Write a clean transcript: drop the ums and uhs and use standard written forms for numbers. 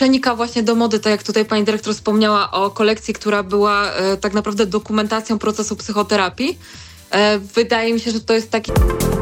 przenika właśnie do mody, tak jak tutaj pani dyrektor wspomniała o kolekcji, która była tak naprawdę dokumentacją procesu psychoterapii. Wydaje mi się, że to jest taki